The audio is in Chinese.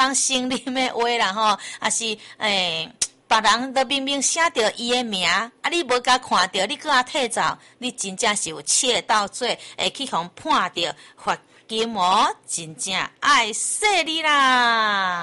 人姓林的话啦吼，也是别人都明明写着伊的名，你无甲看到，你搁替走，你真正是有窃盗罪，会去互判着罚金哦，真正爱死你啦！